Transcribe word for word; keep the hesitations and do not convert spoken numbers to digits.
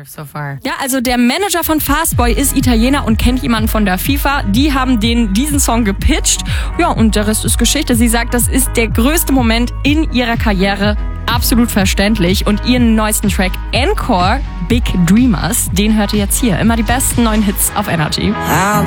impressive so far. Ja, also der Manager von Fastboy ist Italiener und kennt jemanden von der FIFA. Die haben den diesen Song gepitcht. Ja, und der Rest ist Geschichte. Sie sagt, das ist der größte Moment in ihrer Karriere. Absolut verständlich. Und ihren neuesten Track Encore, Big Dreamers, den hört ihr jetzt hier. Immer die besten neuen Hits auf Energy.